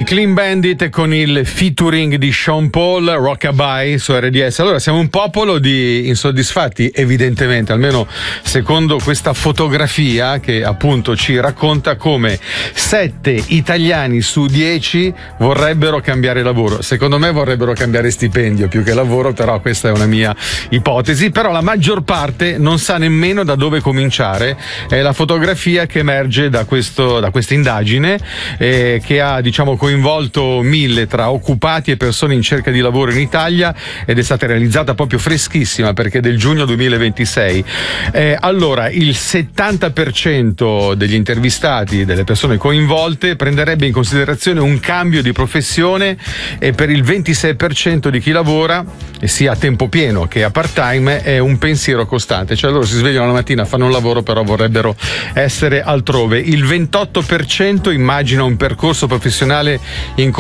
Clean Bandit con il featuring di Sean Paul, Rockabye su RDS. Allora, siamo un popolo di insoddisfatti, evidentemente, almeno secondo questa fotografia che appunto ci racconta come 7 italiani su 10 vorrebbero cambiare lavoro. Secondo me vorrebbero cambiare stipendio più che lavoro, però questa è una mia ipotesi. Però la maggior parte non sa nemmeno da dove cominciare. È la fotografia che emerge da questa indagine che ha, diciamo, coinvolto 1000 tra occupati e persone in cerca di lavoro in Italia, ed è stata realizzata proprio freschissima perché è del giugno 2026. Allora, il 70% degli intervistati, delle persone coinvolte, prenderebbe in considerazione un cambio di professione, e per il 26% di chi lavora, sia a tempo pieno che a part-time, è un pensiero costante. Cioè loro si svegliano la mattina, fanno un lavoro, però vorrebbero essere altrove. Il 28% immagina un percorso professionale in